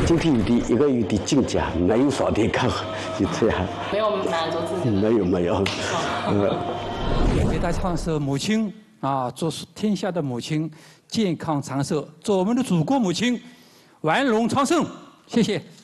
今天一个有的进价，没有少点看，就这样。 没有满足自己。 没有。 给大家唱的是母亲啊，做天下的母亲健康长寿，做我们的祖国母亲繁荣昌盛。谢谢。